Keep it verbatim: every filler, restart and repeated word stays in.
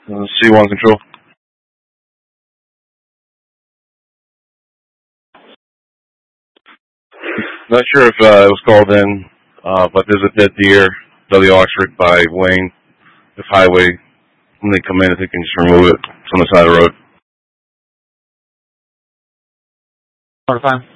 Uh, C one control. Not sure if uh, it was called in, uh, but there's a dead deer, W Oxford by Wayne, this highway. When they come in, if they can just remove it from the side of the road. Notify him.